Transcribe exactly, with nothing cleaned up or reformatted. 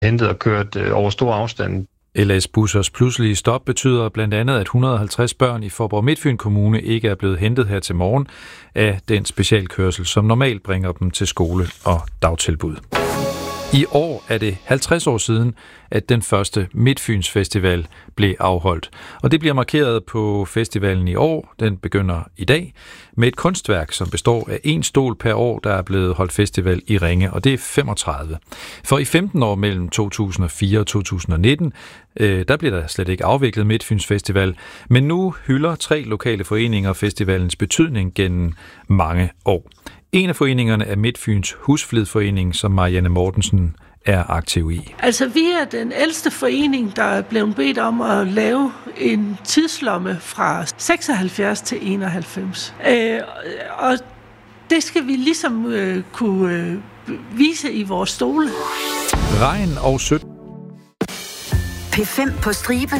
hentet og kørt øh, over store afstande. L S Bussers pludselige stop betyder blandt andet, at et hundrede og halvtreds børn i Faaborg Midtfyn Kommune ikke er blevet hentet her til morgen af den specialkørsel, som normalt bringer dem til skole og dagtilbud. I år er det halvtreds år siden, at den første Midtfyns Festival blev afholdt. Og det bliver markeret på festivalen i år. Den begynder i dag med et kunstværk, som består af en stol per år, der er blevet holdt festival i Ringe, og det er femogtredive. For i femten år mellem to tusind og fire og to tusind og nitten, øh, der bliver der slet ikke afviklet Midtfyns Festival, men nu hylder tre lokale foreninger festivalens betydning gennem mange år. En af foreningerne er Midtfyns Husflidforening, som Marianne Mortensen er aktiv i. Altså, vi er den ældste forening, der er blevet bedt om at lave en tidslomme fra seksoghalvfjerds til enoghalvfems. Øh, og det skal vi ligesom øh, kunne øh, vise i vores stole. Regn og sødt. P fem på stribe.